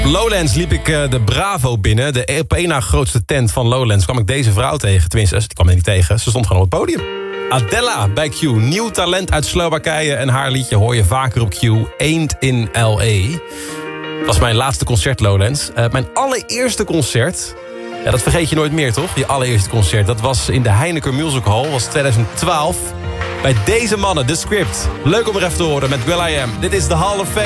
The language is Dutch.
Lowlands liep ik de Bravo binnen. De op één na grootste tent van Lowlands kwam ik deze vrouw tegen. Tenminste, die kwam er niet tegen. Ze stond gewoon op het podium. Adela bij Q. Nieuw talent uit Slowakije. En haar liedje hoor je vaker op Q. Ain't in L.A. Dat was mijn laatste concert Lowlands. Mijn allereerste concert. Ja, dat vergeet je nooit meer, toch? Je allereerste concert. Dat was in de Heineken Music Hall. Was 2012. Bij deze mannen, The Script. Leuk om er even te horen met Will I Am. Dit is de Hall of Fame.